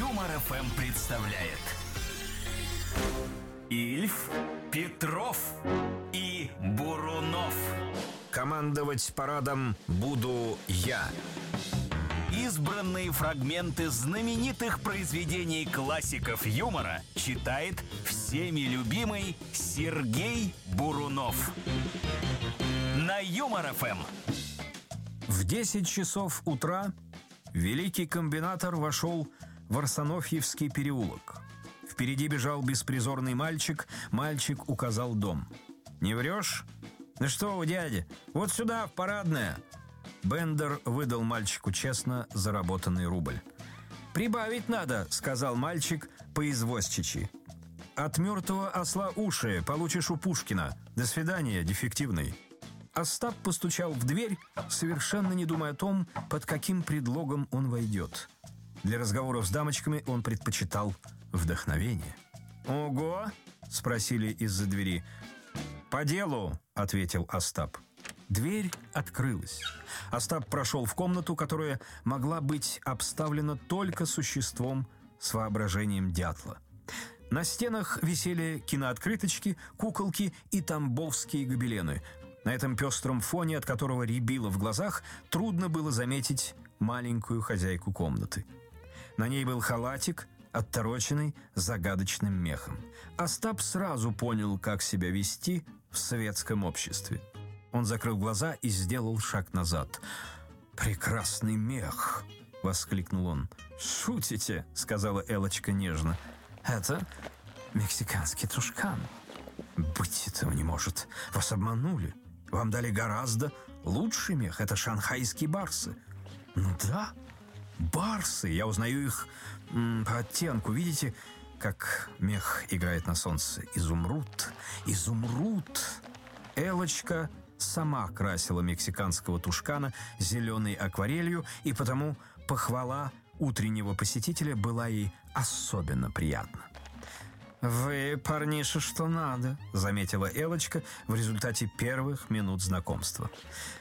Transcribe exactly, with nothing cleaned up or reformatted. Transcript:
Юмор эф эм представляет Ильф, Петров и Бурунов. Командовать парадом буду я. Избранные фрагменты знаменитых произведений классиков юмора читает всеми любимый Сергей Бурунов. На Юмор эф эм. В десять часов утра великий комбинатор вошел в Арсенофьевский переулок. Впереди бежал беспризорный мальчик. Мальчик указал дом. «Не врешь?» «Да что вы, дядя, вот сюда, в парадное!» Бендер выдал мальчику честно заработанный рубль. «Прибавить надо», — сказал мальчик по-извозчичьи. «От мертвого осла уши получишь у Пушкина. До свидания, дефективный». Остап постучал в дверь, совершенно не думая о том, под каким предлогом он войдет. Для разговоров с дамочками он предпочитал вдохновение. «Ого!» — спросили из-за двери. «По делу», — ответил Остап. Дверь открылась. Остап прошел в комнату, которая могла быть обставлена только существом с воображением дятла. На стенах висели кинооткрыточки, куколки и тамбовские гобелены. На этом пестром фоне, от которого рябило в глазах, трудно было заметить маленькую хозяйку комнаты. На ней был халатик, оттороченный загадочным мехом. Остап сразу понял, как себя вести в советском обществе. Он закрыл глаза и сделал шаг назад. «Прекрасный мех!» — воскликнул он. «Шутите?» — сказала Элочка нежно. «Это мексиканский тушкан». «Быть этого не может. Вас обманули. Вам дали гораздо лучший мех. Это шанхайские барсы». «Ну да, барсы. Я узнаю их м, по оттенку. Видите, как мех играет на солнце? Изумруд. Изумруд!» Элочка сама красила мексиканского тушкана зеленой акварелью, и потому похвала утреннего посетителя была ей особенно приятна. «Вы, парниша, что надо», — заметила Элочка в результате первых минут знакомства.